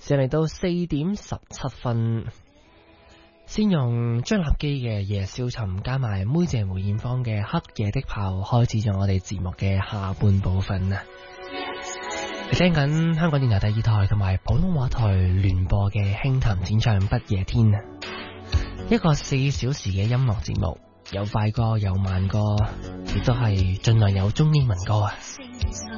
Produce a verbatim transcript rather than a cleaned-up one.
時間嚟到四點十七分，先用張立基嘅《夜消沉》加埋妹姐梅艷芳嘅《黑夜的炮》，開始咗我哋節目嘅下半部分啊！你聽緊香港電台第二台同埋普通話台聯播嘅輕談展唱不夜天啊！一個四小時嘅音樂節目，有快歌有慢歌，亦都係盡量有中英文歌啊！